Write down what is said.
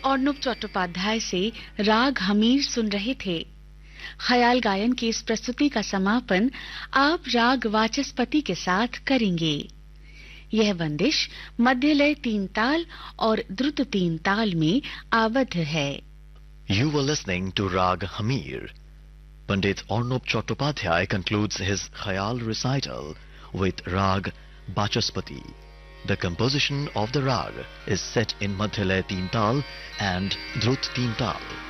अर्णब चट्टोपाध्याय से राग हमीर सुन रहे थे। ख्याल गायन की इस प्रस्तुति का समापन आप राग वाचस्पति के साथ करेंगे। यह बंदिश मध्यलय 3 ताल और द्रुत 3 ताल में आबद्ध है। You were listening to Rag Hamir. Pandit Arnob Chattopadhyay concludes his Khayal recital with Rag Vachaspati. The composition of the rag is set in Madhyalaya 3 Tal and Drut 3 Tal.